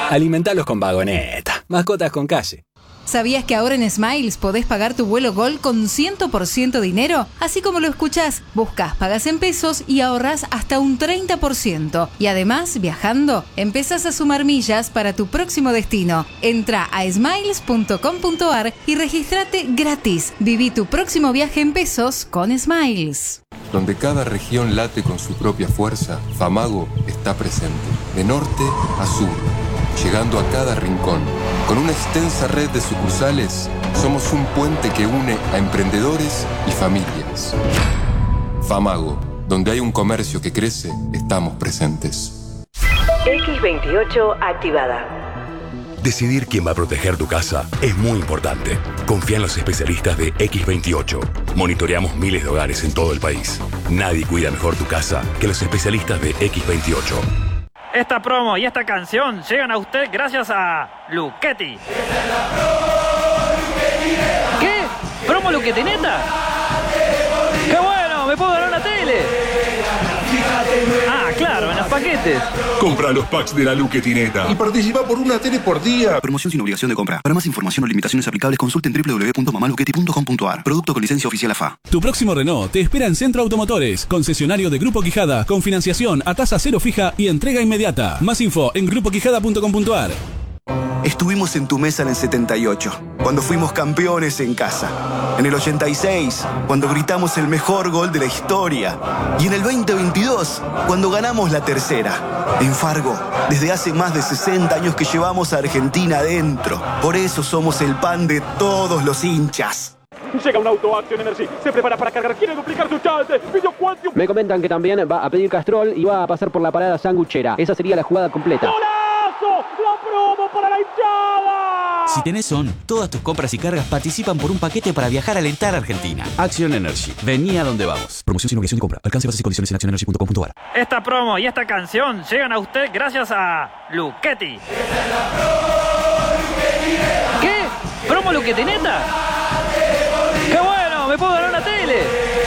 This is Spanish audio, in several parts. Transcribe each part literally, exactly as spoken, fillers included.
Alimentalos con Vagoneta. Mascotas con calle. ¿Sabías que ahora en Smiles podés pagar tu vuelo Gol con cien por ciento dinero? Así como lo escuchás, buscas, pagas en pesos y ahorrás hasta un treinta por ciento. Y además, viajando, empezás a sumar millas para tu próximo destino. Entra a smiles punto com punto a r y regístrate gratis. Viví tu próximo viaje en pesos con Smiles. Donde cada región late con su propia fuerza, Famago está presente. De norte a sur, llegando a cada rincón. Con una extensa red de sucursales, somos un puente que une a emprendedores y familias. Famago, donde hay un comercio que crece, estamos presentes. equis veintiocho activada. Decidir quién va a proteger tu casa es muy importante. Confía en los especialistas de equis veintiocho. Monitoreamos miles de hogares en todo el país. Nadie cuida mejor tu casa que los especialistas de equis veintiocho. Esta promo y esta canción llegan a usted gracias a Luchetti. ¿Qué? ¿Promo Luchetti neta? ¡Qué bueno! ¡Me puedo ganar una tele! Ah, claro, en los paquetes. Compra los packs de la Luchetineta y participa por una tele por día. Promoción sin obligación de compra. Para más información o limitaciones aplicables, consulten doble u doble u doble u punto mamaluchetti punto com punto a r. Producto con licencia oficial A F A. Tu próximo Renault te espera en Centro Automotores, concesionario de Grupo Quijada, con financiación a tasa cero fija y entrega inmediata. Más info en grupo quijada punto com punto a r. Estuvimos en tu mesa en el setenta y ocho, cuando fuimos campeones en casa. En el ochenta y seis, cuando gritamos el mejor gol de la historia. Y en el veinte veintidós, cuando ganamos la tercera. En Fargo, desde hace más de sesenta años que llevamos a Argentina adentro. Por eso somos el pan de todos los hinchas. Llega un auto Action Energy, se prepara para cargar, quiere duplicar su chance. Video Quantum. Me comentan que también va a pedir Castrol y va a pasar por la parada sanguchera. Esa sería la jugada completa. ¡Golazo! ¡La promo para la hinchada! Si tenés Son, todas tus compras y cargas participan por un paquete para viajar a alentar a Argentina. Action Energy. Vení a donde vamos. Promoción sin obligación de compra. Alcance, bases y condiciones en action energy punto com punto a r. Esta promo y esta canción llegan a usted gracias a Luchetti. ¿Qué? ¿Promo Luchetti neta? ¡Qué bueno! ¡Me puedo ganar una tele!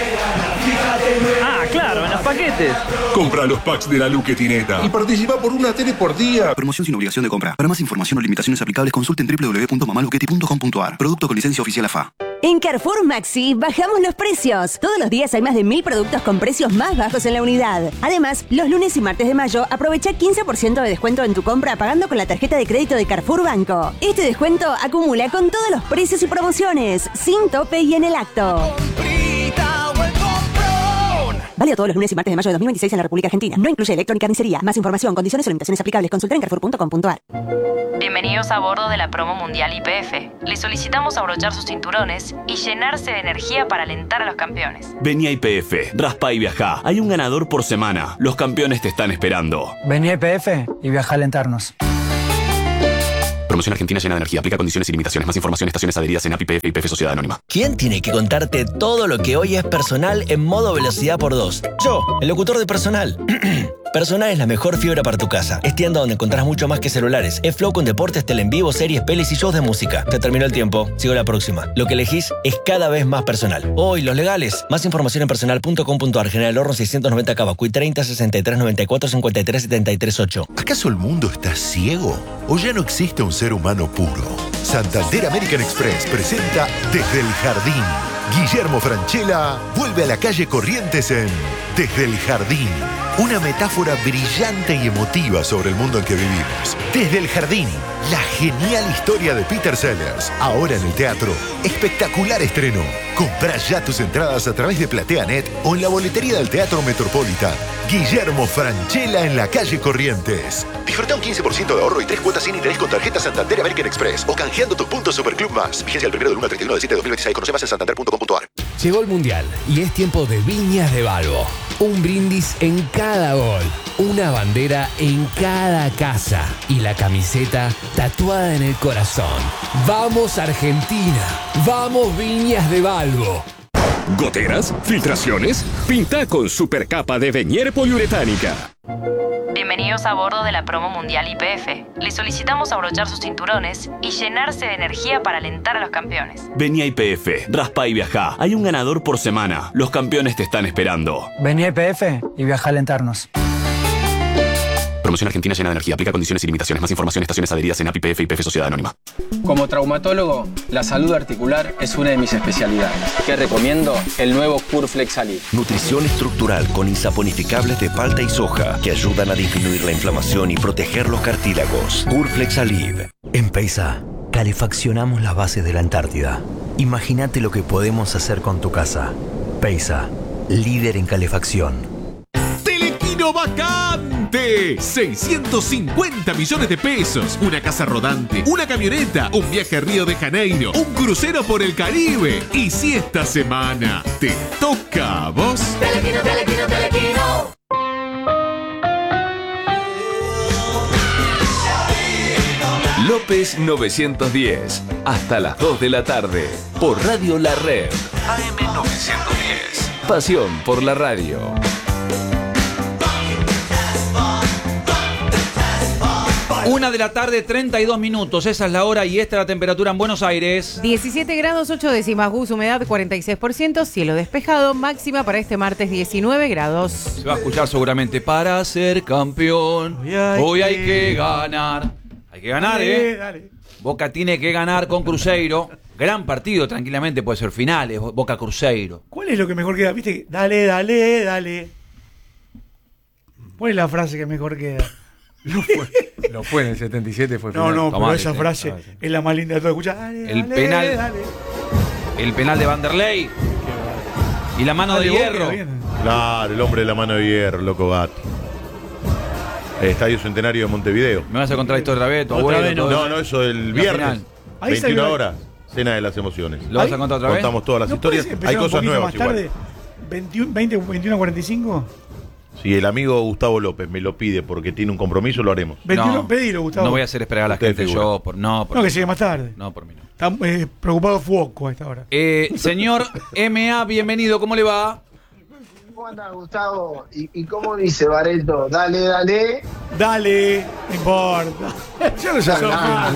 Ah, claro, en los paquetes. Compra los packs de la Luchetineta y participa por una tele por día. Promoción sin obligación de compra. Para más información o limitaciones aplicables, consulten doble u doble u doble u punto mamaluchetti punto com punto a r. Producto con licencia oficial A F A. En Carrefour Maxi bajamos los precios. Todos los días hay más de mil productos con precios más bajos en la unidad. Además, los lunes y martes de mayo aprovecha quince por ciento de descuento en tu compra pagando con la tarjeta de crédito de Carrefour Banco. Este descuento acumula con todos los precios y promociones, sin tope y en el acto. Válido todos los lunes y martes de mayo de dos mil veintiséis en la República Argentina. No incluye electrónica ni carnicería. Más información, condiciones o limitaciones aplicables. Consultar en carrefour punto com punto a r. Bienvenidos a bordo de la promo mundial I P F. Les solicitamos abrochar sus cinturones y llenarse de energía para alentar a los campeones. Vení a I P F, raspa y viajá. Hay un ganador por semana. Los campeones te están esperando. Vení a I P F y viajá a alentarnos. Promoción Argentina llena de energía. Aplica condiciones y limitaciones. Más información, estaciones adheridas en A P I P F y I P F Sociedad Anónima. ¿Quién tiene que contarte todo lo que hoy es personal en modo velocidad por dos? Yo, el locutor de Personal. Personal es la mejor fibra para tu casa. Es tienda donde encontrás mucho más que celulares. Es Flow con deportes, tele en vivo, series, pelis y shows de música. Se terminó el tiempo. Sigo la próxima. Lo que elegís es cada vez más personal. Hoy, los legales. Más información en personal punto com punto a r. General Horno seiscientos noventa Cavacuy treinta sesenta y tres noventa y cuatro cincuenta y tres setenta y tres ocho. ¿Acaso el mundo está ciego? ¿O ya no existe un ser humano puro? Santander American Express presenta Desde el Jardín. Guillermo Francella vuelve a la calle Corrientes en Desde el Jardín. Una metáfora brillante y emotiva sobre el mundo en que vivimos. Desde el Jardín, la genial historia de Peter Sellers. Ahora en el teatro. Espectacular estreno. Comprá ya tus entradas a través de PlateaNet o en la boletería del Teatro Metropolitan. Guillermo Francella en la calle Corrientes. Disfruta un quince por ciento de ahorro y tres cuotas sin interés con tarjeta Santander American Express o canjeando tus puntos Superclub Más. Vigencia el primero del uno al treinta y uno de septiembre de dos mil veintiséis. Conoce más en santander punto com punto a r. Llegó el Mundial y es tiempo de Viñas de Balbo. Un brindis en cada gol, una bandera en cada casa y la camiseta tatuada en el corazón. ¡Vamos Argentina! ¡Vamos Viñas de Balbo! ¿Goteras? ¿Filtraciones? Pinta con supercapa de Venier poliuretánica. Bienvenidos a bordo de la promo mundial I P F. Les solicitamos abrochar sus cinturones y llenarse de energía para alentar a los campeones. Vení a I P F, raspa y viajá. Hay un ganador por semana. Los campeones te están esperando. Vení a I P F y viajá a alentarnos. Promoción argentina llena de energía. Aplica condiciones y limitaciones. Más información en estaciones adheridas en A P I, P F y P F Sociedad Anónima. Como traumatólogo, la salud articular es una de mis especialidades. ¿Qué recomiendo? El nuevo Curflex Alive. Nutrición estructural con insaponificables de palta y soja que ayudan a disminuir la inflamación y proteger los cartílagos. Curflex Alive. En Peisa, calefaccionamos las bases de la Antártida. Imagínate lo que podemos hacer con tu casa. Peisa, líder en calefacción. ¡Telequino vacante! seiscientos cincuenta millones de pesos, una casa rodante, una camioneta, un viaje a Río de Janeiro, un crucero por el Caribe. Y si esta semana te toca a vos... Telequino, Telequino, Telequino. López novecientos diez, hasta las dos de la tarde, por Radio La Red. A M novecientos diez. Pasión por la radio. Una de la tarde, treinta y dos minutos. Esa es la hora y esta es la temperatura en Buenos Aires. diecisiete grados, ocho décimas. Gus, humedad cuarenta y seis por ciento. Cielo despejado. Máxima para este martes, diecinueve grados. Se va a escuchar seguramente. Para ser campeón, hoy hay, hoy hay que... que ganar. Hay que ganar, dale, ¿eh? Dale. Boca tiene que ganar con Cruzeiro. Gran partido, tranquilamente, puede ser finales. Boca Cruzeiro. ¿Cuál es lo que mejor queda? ¿Viste? Dale, dale, dale. ¿Cuál es la frase que mejor queda? No fue, no fue en el setenta y siete, fue No, final. no, pero Tomate, esa frase tomate. Es la más linda de todo. Escucha, dale, el dale, penal, dale. El penal de Vanderlei. Y la mano dale, de hierro. Claro, el hombre de la mano de hierro, loco gato. Estadio Centenario de Montevideo. ¿Me vas a contar esto otra vez? Tu abuelo, vez no. no, no, eso el viernes. veintiuna horas, cena de las emociones. ¿Lo vas a contar otra vez? Contamos todas las ¿No historias. Hay cosas nuevas más tarde? veintiuno, veinte, veintiuno cuarenta y cinco. Si el amigo Gustavo López me lo pide porque tiene un compromiso, lo haremos. veintiuno, no, pedilo, Gustavo. No voy a hacer esperar a la gente figura. yo. Por, no, por no, que llegue más tarde. No, por mí no. Está eh, preocupado Fuoco a esta hora. Eh, señor M A, bienvenido. ¿Cómo le va? ¿Cómo anda, Gustavo? ¿Y, y cómo dice Bareto? Dale, dale. Dale, no importa. Ya lo sabes.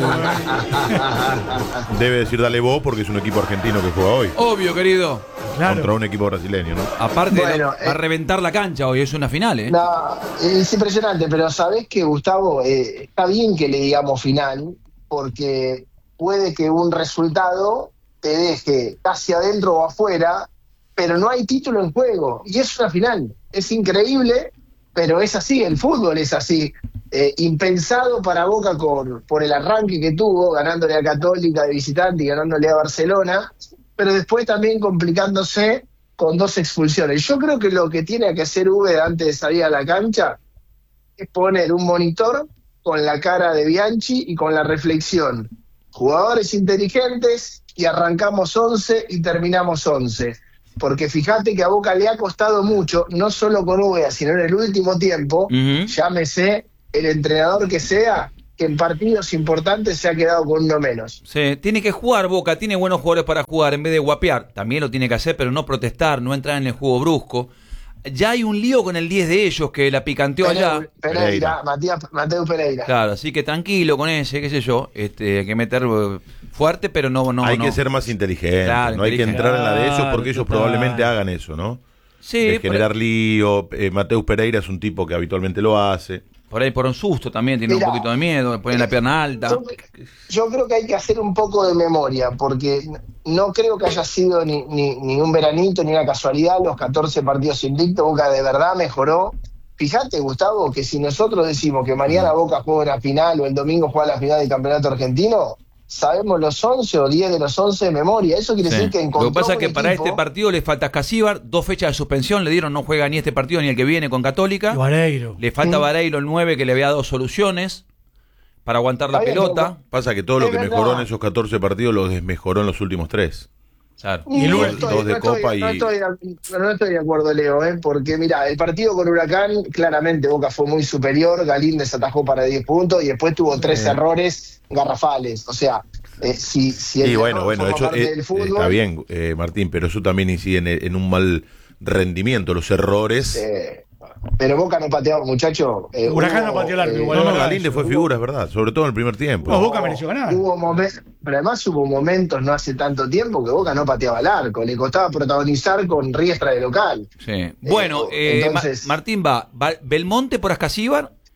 Debe decir dale vos porque es un equipo argentino que juega hoy. Obvio, querido. Claro. Contra un equipo brasileño, ¿no? Aparte, bueno, va a reventar la cancha hoy, es una final, ¿eh? No, es impresionante, pero ¿sabés qué, Gustavo? Eh, está bien que le digamos final, porque puede que un resultado te deje casi adentro o afuera, pero no hay título en juego, y es una final. Es increíble, pero es así, el fútbol es así. Eh, impensado para Boca con, por el arranque que tuvo, ganándole a Católica de visitante y ganándole a Barcelona, pero después también complicándose con dos expulsiones. Yo creo que lo que tiene que hacer Uve antes de salir a la cancha es poner un monitor con la cara de Bianchi y con la reflexión. Jugadores inteligentes y arrancamos once y terminamos once. Porque fíjate que a Boca le ha costado mucho, no solo con Uve, sino en el último tiempo, uh-huh. llámese el entrenador que sea, que en partidos importantes se ha quedado con uno menos. Sí, tiene que jugar Boca, tiene buenos jugadores para jugar en vez de guapear. También lo tiene que hacer, pero no protestar, no entrar en el juego brusco. Ya hay un lío con el diez de ellos que la picanteó Pereira, allá. Pereira, Pereira. Matías, Mateo Pereira. Claro, así que tranquilo con ese, qué sé yo. Este, hay que meter fuerte, pero no... no hay no. que ser más inteligente, claro, no hay que entrar en la de ellos porque ellos total. probablemente hagan eso, ¿no? Sí. De generar pero... lío. Eh, Mateus Pereira es un tipo que habitualmente lo hace. Por ahí por un susto también, tiene Mirá, un poquito de miedo, pone la pierna alta. Yo, yo creo que hay que hacer un poco de memoria, porque no creo que haya sido ni, ni, ni un veranito ni una casualidad los catorce partidos invictos. Boca de verdad mejoró. Fíjate, Gustavo, que si nosotros decimos que mañana Boca juega la final o el domingo juega la final del campeonato argentino, sabemos los once o diez de los once de memoria. Eso quiere sí. decir que encontró Lo que pasa es que equipo. Para este partido le falta Casíbar, dos fechas de suspensión, le dieron, no juega ni este partido ni el que viene con Católica. Vareiro. Le falta Sí. Vareiro el nueve que le había dado soluciones para aguantar la Está bien, pelota. pero- Pasa que todo lo Es que verdad. mejoró en esos catorce partidos lo desmejoró en los últimos tres. Claro. Y Y no dos, estoy, dos de no estoy- Copa no y... estoy, no estoy de acuerdo, Leo, ¿eh? Porque mira, el partido con Huracán, claramente Boca fue muy superior, Galíndez atajó para diez puntos y después tuvo tres Sí. errores garrafales. O sea, eh, si, si el Y bueno, error bueno, forma eso parte eh, del fútbol, está bien, eh, Martín, pero eso también incide en, en un mal rendimiento, los errores. eh, pero Boca no pateó, muchacho. Eh, Huracán hubo, no pateó el arco, eh, igual. No, no, verdad, Galíndez fue hubo- figura, es verdad, sobre todo en el primer tiempo. No, Boca mereció ganar. Hubo momen- pero además hubo momentos no hace tanto tiempo que Boca no pateaba el arco, le costaba protagonizar con Riestra de local. Sí. Bueno, eh, entonces- Ma- Martín va, va Belmonte por Ascasíbar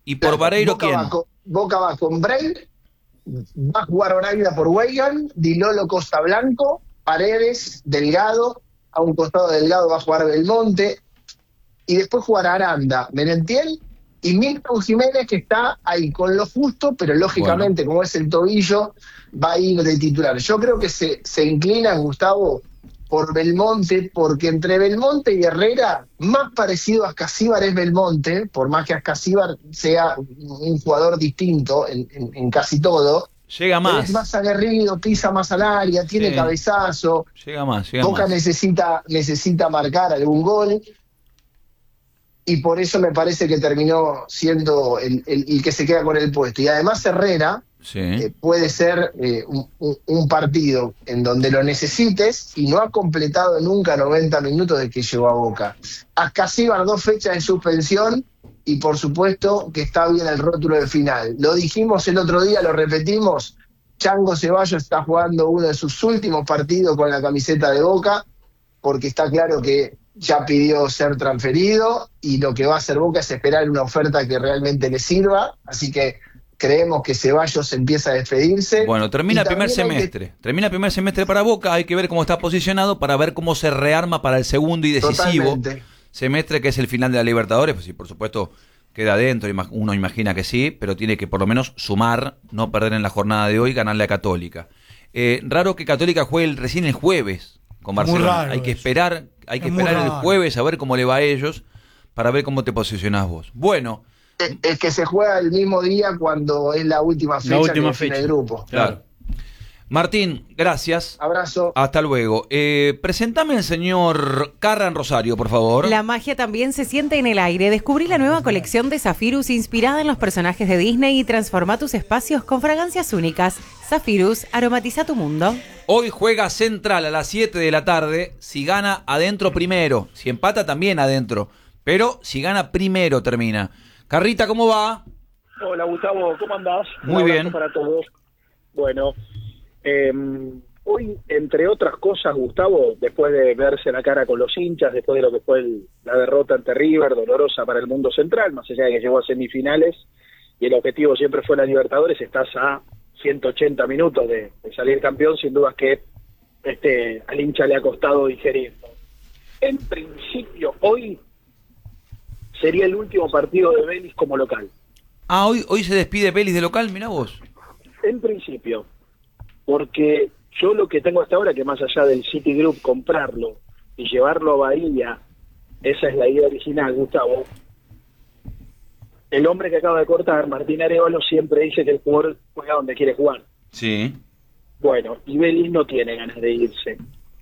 ¿Y por Claro, Vareiro Boca quién? Va con, Boca va con Breil, va a jugar Oraida por Weigan, Dilolo Costa Blanco, Paredes, Delgado, a un costado de Delgado va a jugar Belmonte, y después jugará Aranda, Merentiel y Milton Jiménez, que está ahí con lo justo, pero lógicamente, bueno, como es el tobillo, va a ir de titular. Yo creo que se, se inclina, Gustavo, por Belmonte, porque entre Belmonte y Herrera, más parecido a Ascasíbar es Belmonte, por más que Ascasíbar sea un jugador distinto en, en, en casi todo. Llega más. Es más aguerrido, pisa más al área, tiene Sí. cabezazo. Llega más, llega Boca más. necesita, necesita marcar algún gol. Y por eso me parece que terminó siendo el, el, el que se queda con el puesto. Y además Herrera Sí. eh, puede ser eh, un, un- un partido en donde lo necesites y no ha completado nunca noventa minutos de que llegó a Boca. Ascasíbar dos fechas de suspensión y por supuesto que está bien el rótulo de final. Lo dijimos el otro día, lo repetimos, Chango Ceballos está jugando uno de sus últimos partidos con la camiseta de Boca porque está claro que ya pidió ser transferido y lo que va a hacer Boca es esperar una oferta que realmente le sirva, así que creemos que Ceballos empieza a despedirse. Bueno, termina Y el primer también hay que- semestre. Termina el primer semestre para Boca. Hay que ver cómo está posicionado para ver cómo se rearma para el segundo y decisivo Totalmente. semestre, que es el final de la Libertadores. Pues sí, por supuesto, queda adentro. ima- Uno imagina que sí, pero tiene que por lo menos sumar, no perder en la jornada de hoy, ganarle a Católica. Eh, raro que Católica juegue el- recién el jueves con Muy Barcelona. raro Hay que eso. esperar, hay que Es muy esperar el raro. jueves a ver cómo le va a ellos para ver cómo te posicionás vos. Bueno. Es- es que se juega el mismo día cuando es la última fecha, La última que define fecha. el grupo. Claro. Martín, gracias. Abrazo. Hasta luego. Eh, presentame al señor Carran Rosario, por favor. La magia también se siente en el aire. Descubrí la nueva colección de Zafirus inspirada en los personajes de Disney y transforma tus espacios con fragancias únicas. Zafirus, aromatiza tu mundo. Hoy juega Central a las siete de la tarde. Si gana, adentro primero. Si empata, también adentro. Pero si gana, primero termina. Carrita, ¿cómo va? Hola Gustavo, ¿cómo andás? Muy Un abrazo bien. para todos. Bueno, eh, hoy, entre otras cosas, Gustavo, después de verse la cara con los hinchas, después de lo que fue el- la derrota ante River, dolorosa para el mundo central, más allá de que llegó a semifinales, y el objetivo siempre fue la Libertadores, estás a ciento ochenta minutos de, de salir campeón, sin dudas que este, al hincha le ha costado digerirlo. En principio, hoy sería el último partido de Vélez como local. Ah, hoy, hoy se despide Vélez de local, mirá vos. En principio, porque yo lo que tengo hasta ahora, que más allá del Citigroup comprarlo y llevarlo a Bahía, esa es la idea original, Gustavo. El hombre que acaba de cortar, Martín Arévalo, siempre dice que el jugador juega donde quiere jugar. Sí. Bueno, y Vélez no tiene ganas de irse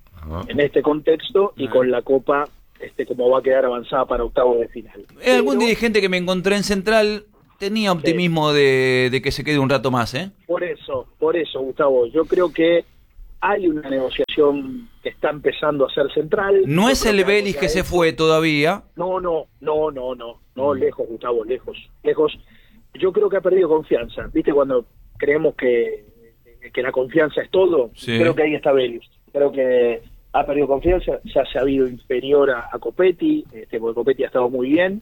en este contexto y con la Copa este como va a quedar avanzada para octavos de final. Eh, algún dirigente que me encontré en Central tenía optimismo de, de que se quede un rato más, ¿eh? Por eso, por eso, Gustavo, yo creo que hay una negociación que está empezando a ser central. No Yo es creo el que algo Vélez ya que se es- fue todavía. No, no, no, no, no, no, lejos, Gustavo, lejos, lejos. Yo creo que ha perdido confianza. ¿Viste cuando creemos que, que la confianza es todo? Sí. Creo que ahí está Vélez. Creo que ha perdido confianza, se ha sabido inferior a, a Copetti, este, porque Copetti ha estado muy bien,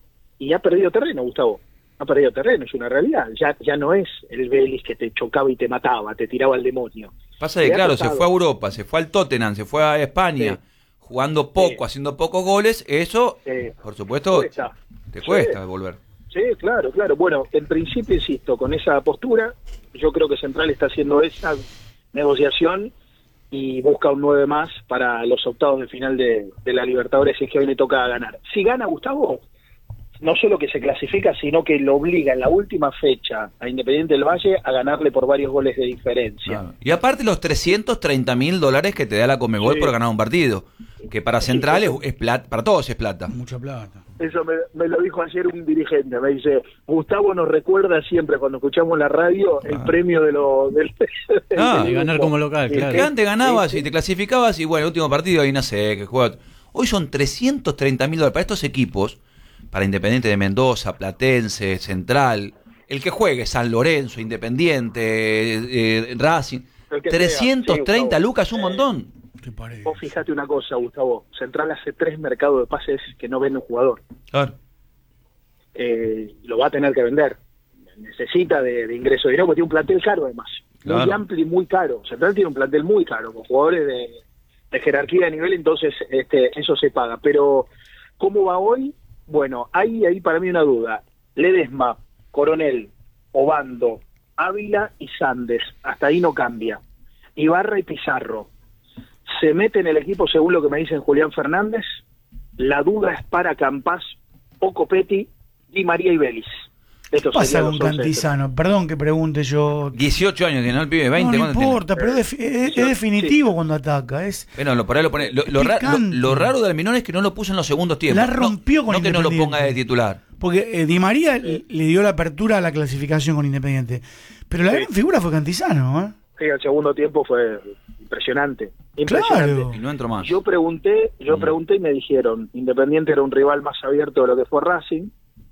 y ha perdido terreno, Gustavo. Ha perdido terreno, es una realidad. Ya, ya no es el Vélez que te chocaba y te mataba, te tiraba al demonio. Pasa que, Le ha claro, se costado. fue a Europa, se fue al Tottenham, se fue a España, jugando poco, haciendo pocos goles. Eso, Sí. por supuesto, Cuesta. te Sí. cuesta volver. Sí, claro, claro. Bueno, en principio, insisto, con esa postura, yo creo que Central está haciendo esa negociación y busca un nueve más para los octavos de final de, de la Libertadores, si es que hoy le toca ganar. Si gana Gustavo, no solo que se clasifica, sino que lo obliga en la última fecha a Independiente del Valle a ganarle por varios goles de diferencia. Y aparte los trescientos treinta mil dólares que te da la Comebol Sí. por ganar un partido, que para Central es, es plata, para todos es plata. Mucha plata. Eso me, me lo dijo ayer un dirigente, me dice, Gustavo nos recuerda siempre cuando escuchamos la radio el premio de lo del, Ah, del y ganar grupo. como local, Sí, claro. sí. Que antes ganabas Sí, y te clasificabas y bueno, el último partido ahí no sé, que juega. Hoy son trescientos treinta mil dólares para estos equipos, para Independiente de Mendoza, Platense, Central, el que juegue, San Lorenzo, Independiente, eh, eh, Racing, El que sea, trescientos treinta sí, Gustavo. lucas, un montón. Vos fíjate una cosa, Gustavo, Central hace tres mercados de pases que no vende un jugador. Claro. eh, lo va a tener que vender. Necesita de, de ingreso de dinero porque tiene un plantel caro además. Muy Claro. amplio y muy caro. Central tiene un plantel muy caro, con jugadores de, de jerarquía de nivel, entonces este, eso se paga. Pero, ¿cómo va hoy? Bueno, hay ahí para mí una duda. Ledesma, Coronel, Obando, Ávila y Sandes. Hasta ahí no cambia. Ibarra y Pizarro. Se mete en el equipo según lo que me dicen Julián Fernández. La duda es para Campás, Ocopetti, Di María y Vélez. Esto ¿Qué pasa serían con los once. Cantizano? Perdón que pregunte yo. dieciocho años tiene, ¿no? El pibe, veinte, No, no ¿cuánto tiene? importa, pero es, es- es definitivo cuando ataca. Es Bueno, lo, por ahí lo, pone, lo, lo, ra- lo- Picante. lo raro de Almirón es que no lo puso en los segundos tiempos. La rompió no, con no que no lo Independiente. ponga de titular. Porque eh, Di María le dio la apertura a la clasificación con Independiente. Pero la Sí. gran figura fue Cantizano, ¿eh? Sí, el segundo tiempo fue impresionante. Impresionante. Claro. Y no entro más. Yo pregunté, yo pregunté y me dijeron, Independiente era un rival más abierto de lo que fue Racing,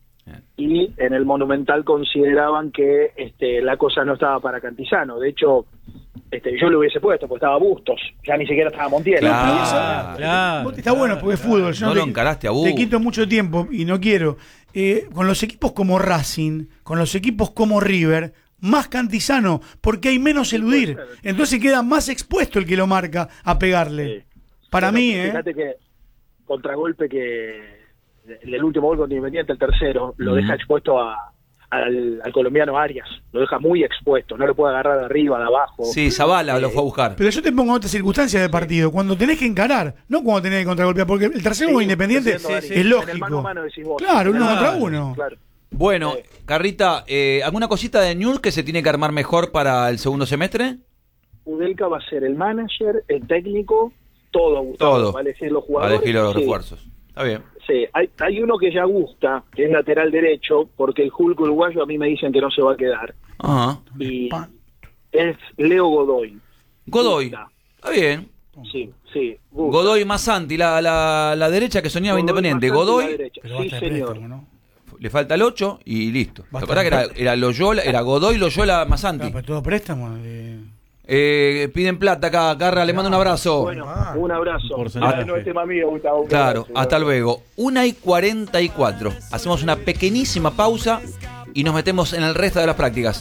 y en el Monumental consideraban que este, la cosa no estaba para Cantizano. De hecho, este, yo lo hubiese puesto, porque estaba Bustos, ya ni siquiera estaba Montiel. Claro, claro. Está bueno porque es fútbol. Yo No te- lo encaraste a Te Bustos. quito mucho tiempo y no quiero. Eh, con los equipos como Racing, con los equipos como River, más Cantizano, porque hay menos eludir. Entonces queda más expuesto el que lo marca a pegarle. Para Bueno, mí, ¿eh? Fíjate que contragolpe que el último gol con Independiente, el tercero, lo Ujú. deja expuesto a, al, al colombiano Arias. Lo deja muy expuesto, no lo puede agarrar de arriba, de abajo. Sí, Zavala lo fue a buscar. Pero yo te pongo otras circunstancias de partido. Cuando tenés que encarar, no cuando tenés que contragolpear. Porque el tercero Sí, con Independiente entiendo, es Dani. En lógico. el mano a mano decís vos. Claro, En el uno mano a contra mano, uno. claro. Bueno, Carrita, eh, ¿alguna cosita de News que se tiene que armar mejor para el segundo semestre? Udelka va a ser el manager, el técnico, todo, Gustavo. Todo. Va a elegir los Va a jugadores. elegir los Sí. refuerzos. Está bien. Sí, hay, hay uno que ya gusta, que es lateral derecho, porque el Hulk uruguayo a mí me dicen que no se va a quedar. Ajá. Y es Leo Godoy. Godoy. Gusta. Está bien. Sí, sí. gusta. Godoy más Santi, la, la, la derecha que soñaba Godoy Independiente. más Santi, la Godoy, derecha. Sí, señor. le falta el ocho y listo. ¿Te Basta acordás que de era, era Loyola, era Godoy, Loyola más Santi? Claro, pero todo préstamo. eh. Eh, piden plata acá, Carra, le mando un abrazo. Bueno, un abrazo. porcentaje. Ah, no es tema mío, Gustavo. un Claro, abrazo. hasta luego. una y cuarenta y cuatro. Hacemos una pequeñísima pausa y nos metemos en el resto de las prácticas.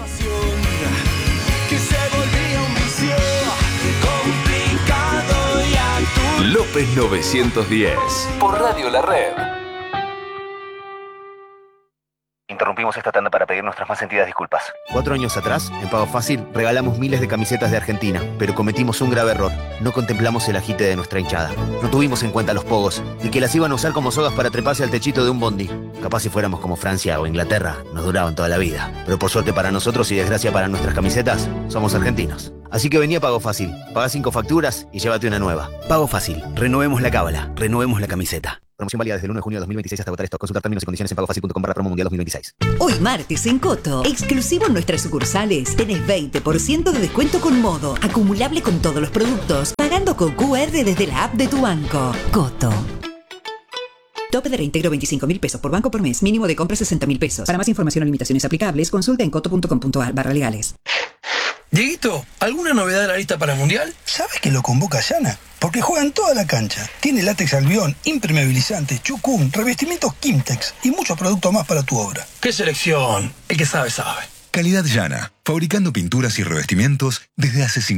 Que se volvía un vicio complicado y actual. López novecientos diez. Por Radio La Red. Interrumpimos esta tanda para pedir nuestras más sentidas disculpas. Cuatro años atrás, en Pago Fácil, regalamos miles de camisetas de Argentina, pero cometimos un grave error. No contemplamos el agite de nuestra hinchada. No tuvimos en cuenta los pogos y que las iban a usar como sogas para treparse al techito de un bondi. Capaz si fuéramos como Francia o Inglaterra, nos duraban toda la vida. Pero por suerte para nosotros y desgracia para nuestras camisetas, somos argentinos. Así que venía Pago Fácil. Paga cinco facturas y llévate una nueva. Pago Fácil. Renovemos la cábala. Renovemos la camiseta. Promoción válida desde el uno de junio de dos mil veintiséis hasta agotar stock. Consultar términos y condiciones en pagofacil punto com barra promo mundial dos mil veintiséis. Hoy martes en Coto, exclusivo en nuestras sucursales, tenés veinte por ciento de descuento con Modo, acumulable con todos los productos, pagando con Q R desde la app de tu banco. Coto. Tope de reintegro veinticinco mil pesos por banco por mes, mínimo de compra sesenta mil pesos. Para más información o limitaciones aplicables, consulta en coto punto com punto ar barra legales. Dieguito, ¿alguna novedad de la lista para el Mundial? ¿Sabes que lo convoca Yana? Porque juega en toda la cancha. Tiene látex albión, impermeabilizante, chucum, revestimientos Kimtex y muchos productos más para tu obra. ¡Qué selección! El que sabe, sabe. Calidad Yana, fabricando pinturas y revestimientos desde hace cincuenta